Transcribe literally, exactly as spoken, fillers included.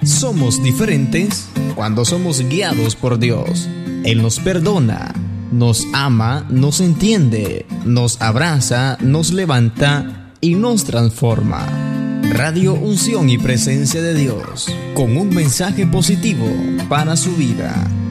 Somos diferentes cuando somos guiados por Dios. Él nos perdona, nos ama, nos entiende, nos abraza, nos levanta y nos transforma. Radio Unción y Presencia de Dios, con un mensaje positivo para su vida.